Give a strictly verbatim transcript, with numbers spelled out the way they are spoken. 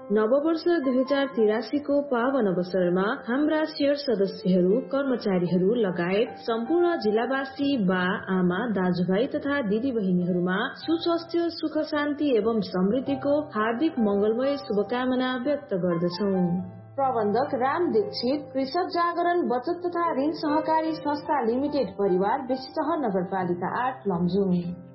नववर्ष दुई हजार तिरासी को पावन अवसरमा हाम्रा शेयर सदस्यहरू, कर्मचारीहरू लगायत सम्पूर्ण जिल्लावासी बा आमा दाजुभाइ तथा दिदी बहिनीहरूमा सुस्वास्थ्य, सुख शान्ति एवं समृद्धिको हार्दिक मंगलमय शुभकामना व्यक्त गर्दछौं। प्रबन्धक राम दीक्षित, कृषक जागरण बचत तथा ऋण सहकारी संस्था लिमिटेड परिवार, बेसीसह नगरपालिका आठ लमजुङ।